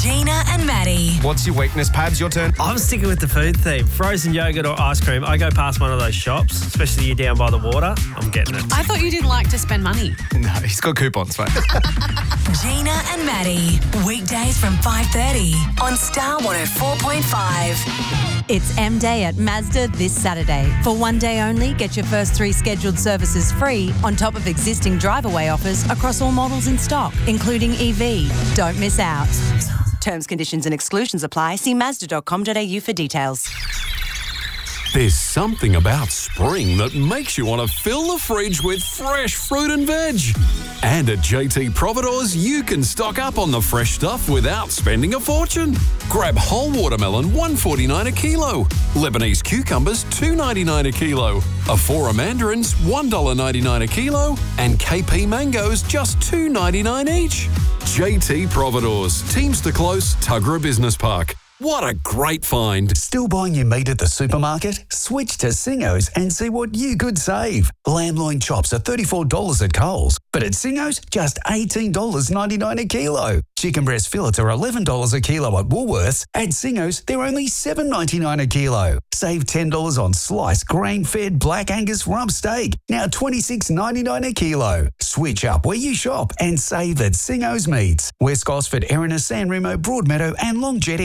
Gina and Maddie. What's your weakness, Pabs? Your turn. I'm sticking with the food theme. Frozen yogurt or ice cream. I go past one of those shops, especially you're down by the water. I'm getting it. I thought you didn't like to spend money. No, he's got coupons, mate. Gina and Maddie. Weekdays from 5:30 on Star 104.5. It's M Day at Mazda this Saturday. For one day only, get your first 3 scheduled services free on top of existing drive-away offers across all models in stock, including EV. Don't miss out. Terms, conditions and exclusions apply. See Mazda.com.au for details. There's something about spring that makes you want to fill the fridge with fresh fruit and veg. And at JT Providores, you can stock up on the fresh stuff without spending a fortune. Grab whole watermelon $1.49 a kilo, Lebanese cucumbers $2.99 a kilo, Afora mandarins $1.99 a kilo, and KP mangoes just $2.99 each. JT Providores, Teamster Close, Tuggerah Business Park. What a great find. Still buying your meat at the supermarket? Switch to Singo's and see what you could save. Lamb loin chops are $34 at Coles, but at Singo's, just $18.99 a kilo. Chicken breast fillets are $11 a kilo at Woolworths. At Singo's, they're only $7.99 a kilo. Save $10 on sliced grain-fed Black Angus rump steak, now $26.99 a kilo. Switch up where you shop and save at Singo's Meats. West Gosford, Erina, San Remo, Broadmeadow and Longjetty.